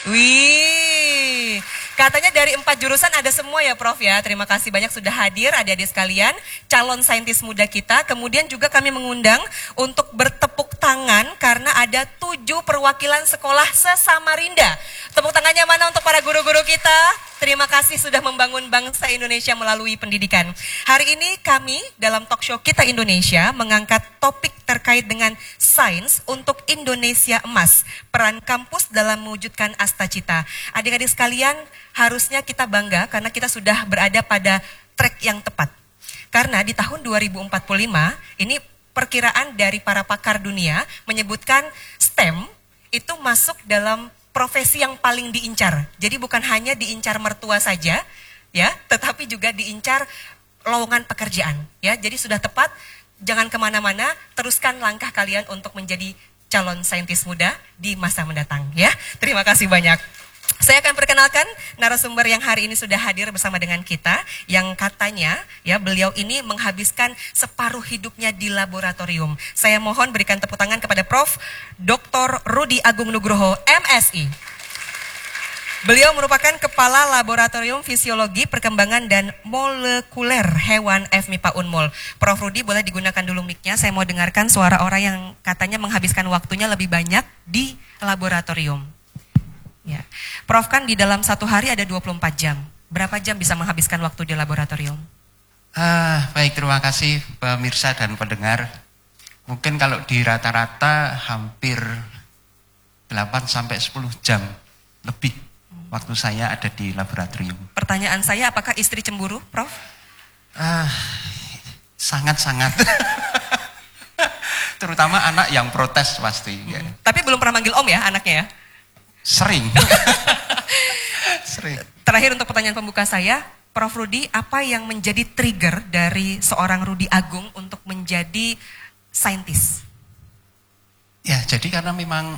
Wih, katanya dari 4 jurusan ada semua ya Prof ya. Terima kasih banyak sudah hadir adik-adik sekalian, calon saintis muda kita. Kemudian juga kami mengundang untuk bertepuk tangan karena ada 7 perwakilan sekolah se-Samarinda. Tepuk tangannya mana untuk para guru-guru kita? Terima kasih sudah membangun bangsa Indonesia melalui pendidikan. Hari ini kami dalam talk show Kita Indonesia mengangkat topik terkait dengan sains untuk Indonesia Emas. Peran kampus dalam mewujudkan Astacita. Adik-adik sekalian, harusnya kita bangga karena kita sudah berada pada track yang tepat. Karena di tahun 2045, ini perkiraan dari para pakar dunia menyebutkan STEM itu masuk dalam profesi yang paling diincar. Jadi bukan hanya diincar mertua saja, ya, tetapi juga diincar lowongan pekerjaan. Ya, jadi sudah tepat. Jangan kemana-mana. Teruskan langkah kalian untuk menjadi calon saintis muda di masa mendatang. Ya, terima kasih banyak. Saya akan perkenalkan narasumber yang hari ini sudah hadir bersama dengan kita, yang katanya ya beliau ini menghabiskan separuh hidupnya di laboratorium. Saya mohon berikan tepuk tangan kepada Prof. Dr. Rudi Agung Nugroho, MSI. Beliau merupakan Kepala Laboratorium Fisiologi Perkembangan dan Molekuler Hewan FMIPA Unmul. Prof. Rudi boleh digunakan dulu mic-nya, saya mau dengarkan suara orang yang katanya menghabiskan waktunya lebih banyak di laboratorium. Ya. Prof kan di dalam satu hari ada 24 jam. Berapa jam bisa menghabiskan waktu di laboratorium? Baik, terima kasih pemirsa dan pendengar. Mungkin kalau di rata-rata hampir 8-10 jam lebih waktu saya ada di laboratorium. Pertanyaan saya, apakah istri cemburu, Prof? Sangat-sangat. Terutama anak yang protes pasti. Ya. Tapi belum pernah manggil om ya anaknya ya? Sering. Sering. Terakhir untuk pertanyaan pembuka saya, Prof. Rudi, apa yang menjadi trigger dari seorang Rudi Agung untuk menjadi saintis? Ya, jadi karena memang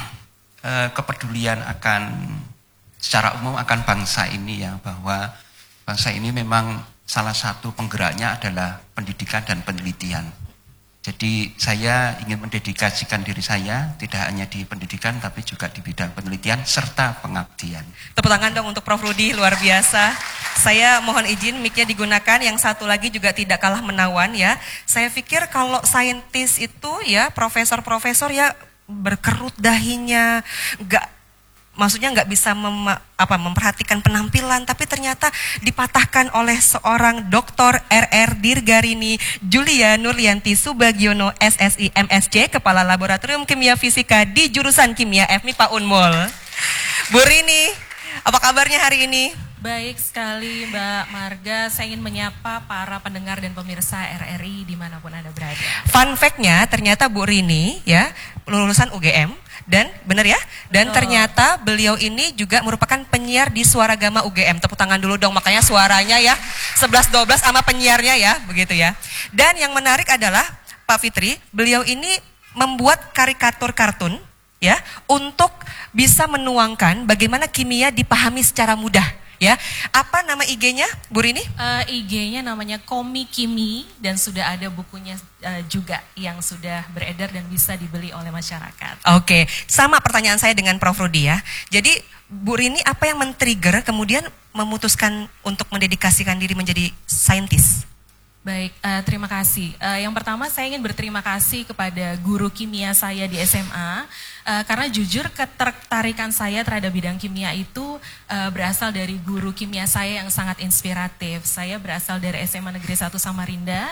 kepedulian akan secara umum akan bangsa ini ya, bahwa bangsa ini memang salah satu penggeraknya adalah pendidikan dan penelitian. Jadi saya ingin mendedikasikan diri saya tidak hanya di pendidikan tapi juga di bidang penelitian serta pengabdian. Tepuk tangan dong untuk Prof. Rudi, luar biasa. Saya mohon izin mic-nya digunakan, yang satu lagi juga tidak kalah menawan ya. Saya pikir kalau saintis itu ya profesor-profesor ya berkerut dahinya, maksudnya nggak bisa memperhatikan penampilan, tapi ternyata dipatahkan oleh seorang Dr. R.R. Dirgarini Julia Nurlianti Subagiono SSI MSc, Kepala Laboratorium Kimia Fisika di jurusan Kimia FMIPA Unmul. Bu Rini, apa kabarnya hari ini? Baik sekali Mbak Marga, saya ingin menyapa para pendengar dan pemirsa RRI dimanapun Anda berada. Fun fact-nya ternyata Bu Rini ya lulusan UGM. Dan benar ya, dan ternyata beliau ini juga merupakan penyiar di Suara Gama UGM. Tepuk tangan dulu dong, makanya suaranya ya 11-12 sama penyiarnya ya, begitu ya. Dan yang menarik adalah Pak Fitri, beliau ini membuat karikatur kartun ya untuk bisa menuangkan bagaimana kimia dipahami secara mudah. Ya, apa nama IG-nya, Bu Rini? IG-nya namanya Komikimi dan sudah ada bukunya juga yang sudah beredar dan bisa dibeli oleh masyarakat. Oke, sama pertanyaan saya dengan Prof. Rudi ya. Jadi Bu Rini apa yang men-trigger kemudian memutuskan untuk mendedikasikan diri menjadi saintis? Baik, terima kasih. Yang pertama saya ingin berterima kasih kepada guru kimia saya di SMA. Karena jujur ketertarikan saya terhadap bidang kimia itu berasal dari guru kimia saya yang sangat inspiratif. Saya berasal dari SMA Negeri 1 Samarinda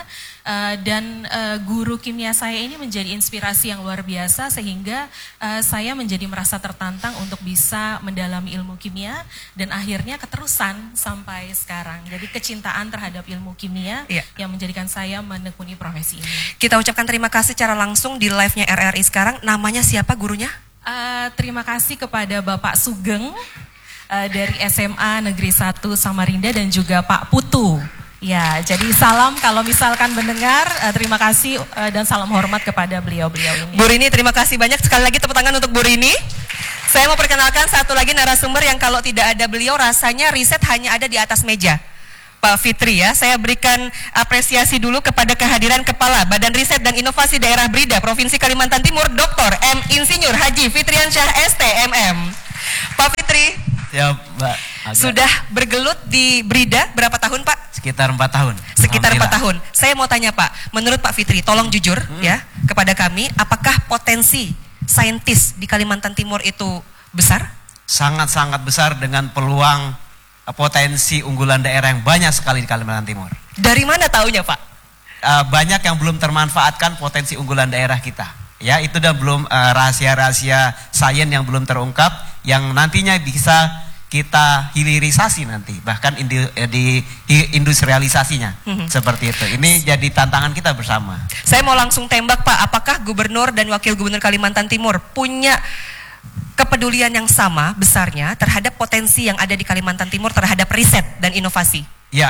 dan guru kimia saya ini menjadi inspirasi yang luar biasa sehingga saya menjadi merasa tertantang untuk bisa mendalami ilmu kimia dan akhirnya keterusan sampai sekarang. Jadi kecintaan terhadap ilmu kimia yang menjadikan saya menekuni profesi ini. Kita ucapkan terima kasih secara langsung di live-nya RRI sekarang. Namanya siapa gurunya? Terima kasih kepada Bapak Sugeng dari SMA Negeri 1 Samarinda dan juga Pak Putu. Ya, jadi salam kalau misalkan mendengar, terima kasih dan salam hormat kepada beliau-beliau ini. Bu Rini, terima kasih banyak. Sekali lagi tepuk tangan untuk Bu Rini. Saya mau perkenalkan satu lagi narasumber yang kalau tidak ada beliau rasanya riset hanya ada di atas meja. Pak Fitri ya, saya berikan apresiasi dulu kepada kehadiran Kepala Badan Riset dan Inovasi Daerah Brida Provinsi Kalimantan Timur, Dr. M. Insinyur Haji Fitriansyah ST MM. Pak Fitri Ya, Mbak. Sudah bergelut di Brida berapa tahun, Pak? Sekitar 4 tahun. Sekitar 4 tahun. Saya mau tanya, Pak, menurut Pak Fitri, tolong jujur ya kepada kami, apakah potensi saintis di Kalimantan Timur itu besar? Sangat-sangat besar dengan peluang potensi unggulan daerah yang banyak sekali di Kalimantan Timur. Dari mana taunya, Pak? Banyak yang belum termanfaatkan potensi unggulan daerah kita. Ya, itu dan belum rahasia-rahasia sains yang belum terungkap, yang nantinya bisa kita hilirisasi nanti, bahkan di industrialisasinya. Seperti itu. Ini jadi tantangan kita bersama. Saya mau langsung tembak, Pak, apakah Gubernur dan Wakil Gubernur Kalimantan Timur punya kepedulian yang sama besarnya terhadap potensi yang ada di Kalimantan Timur terhadap riset dan inovasi? Ya,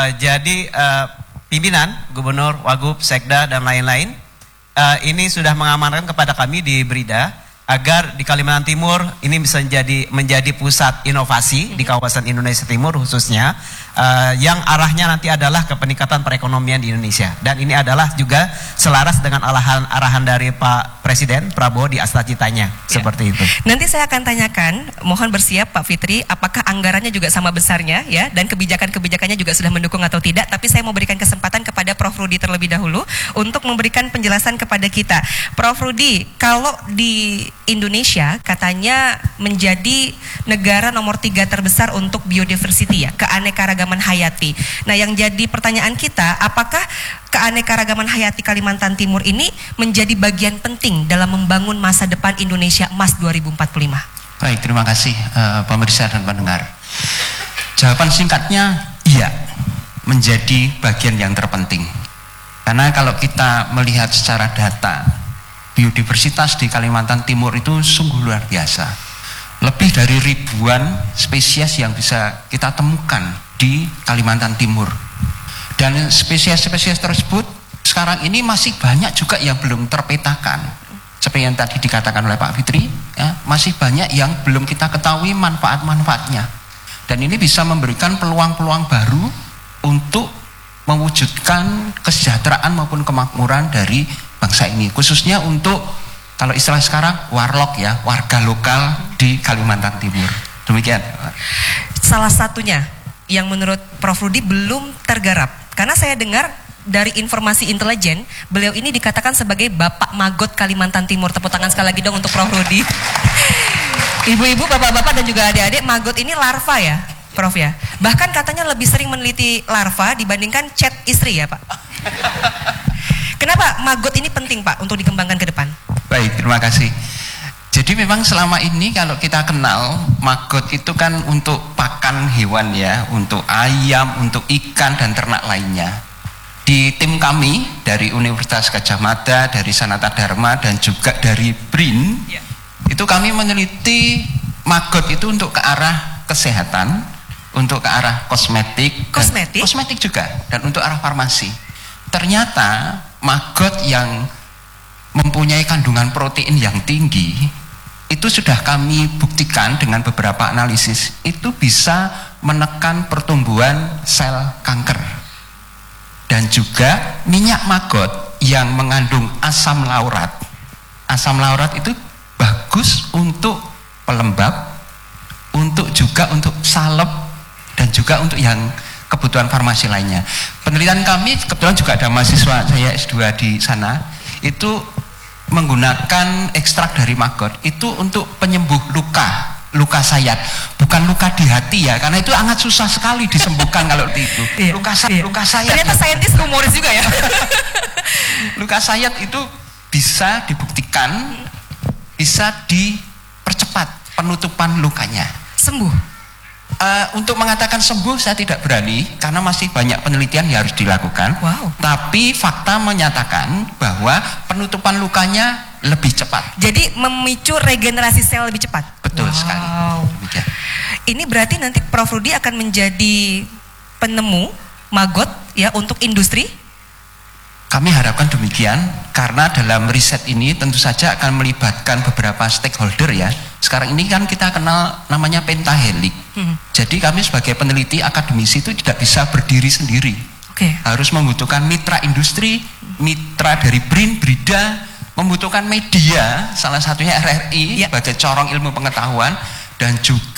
jadi pimpinan, Gubernur, Wagub, Sekda, dan lain-lain ini sudah mengamankan kepada kami di Brida agar di Kalimantan Timur ini bisa menjadi pusat inovasi di kawasan Indonesia Timur khususnya, yang arahnya nanti adalah ke peningkatan perekonomian di Indonesia. Dan ini adalah juga selaras dengan arahan dari Pak Presiden Prabowo di Astacitanya, seperti itu. Nanti saya akan tanyakan, mohon bersiap Pak Fitri, apakah anggarannya juga sama besarnya ya, dan kebijakan-kebijakannya juga sudah mendukung atau tidak. Tapi saya mau berikan kesempatan kepada Prof. Rudi terlebih dahulu untuk memberikan penjelasan kepada kita. Prof. Rudi, kalau di Indonesia katanya menjadi negara nomor 3 terbesar untuk biodiversity ya, keanekaragaman hayati. Nah, yang jadi pertanyaan kita, apakah keanekaragaman hayati Kalimantan Timur ini menjadi bagian penting dalam membangun masa depan Indonesia Emas 2045? Baik, terima kasih pemirsa dan pendengar. Jawaban singkatnya iya, menjadi bagian yang terpenting. Karena kalau kita melihat secara data, biodiversitas di Kalimantan Timur itu sungguh luar biasa. Lebih dari ribuan spesies yang bisa kita temukan di Kalimantan Timur. Dan spesies-spesies tersebut sekarang ini masih banyak juga yang belum terpetakan. Seperti yang tadi dikatakan oleh Pak Fitri, ya, masih banyak yang belum kita ketahui manfaat-manfaatnya. Dan ini bisa memberikan peluang-peluang baru untuk mewujudkan kesejahteraan maupun kemakmuran dari bangsa ini, khususnya untuk kalau istilah sekarang warlock ya, warga lokal di Kalimantan Timur. Demikian. Salah satunya yang menurut Prof. Rudi belum tergarap, karena saya dengar dari informasi intelijen, beliau ini dikatakan sebagai Bapak Magot Kalimantan Timur. Tepuk tangan sekali lagi dong untuk Prof. Rudi. Ibu-ibu, bapak-bapak dan juga adik-adik, Magot ini larva ya, Prof ya. Bahkan katanya lebih sering meneliti larva dibandingkan chat istri ya, Pak. Kenapa Magot ini penting, Pak, untuk dikembangkan ke depan? Baik, terima kasih. Jadi memang selama ini kalau kita kenal Magot itu kan untuk pakan hewan ya, untuk ayam, untuk ikan dan ternak lainnya. Di tim kami dari Universitas Gadjah Mada, dari Sanata Dharma dan juga dari BRIN, itu kami meneliti Magot itu untuk ke arah kesehatan, untuk ke arah kosmetik juga, dan untuk arah farmasi. Ternyata Magot yang mempunyai kandungan protein yang tinggi itu sudah kami buktikan dengan beberapa analisis itu bisa menekan pertumbuhan sel kanker. Dan juga minyak Magot yang mengandung asam laurat. Asam laurat itu bagus untuk pelembab, untuk salep, dan juga untuk yang kebutuhan farmasi lainnya. Penelitian kami kebetulan juga ada mahasiswa saya S2 di sana, itu menggunakan ekstrak dari Magot itu untuk penyembuh luka sayat, bukan luka di hati ya, karena itu sangat susah sekali disembuhkan kalau itu. Luka sayat. Ternyata saintis humoris juga ya. Luka sayat itu bisa dibuktikan bisa dipercepat penutupan lukanya. Sembuh. Untuk mengatakan sembuh saya tidak berani karena masih banyak penelitian yang harus dilakukan. Wow. Tapi fakta menyatakan bahwa penutupan lukanya lebih cepat. Jadi memicu regenerasi sel lebih cepat. Betul sekali. Demikian. Ini berarti nanti Prof. Rudi akan menjadi penemu Magot ya untuk industri. Kami harapkan demikian karena dalam riset ini tentu saja akan melibatkan beberapa stakeholder ya. Sekarang ini kan kita kenal namanya pentahelix. Jadi kami sebagai peneliti akademisi itu tidak bisa berdiri sendiri. Harus membutuhkan mitra industri, mitra dari BRIN, Brida, membutuhkan media, salah satunya RRI sebagai corong ilmu pengetahuan, dan juga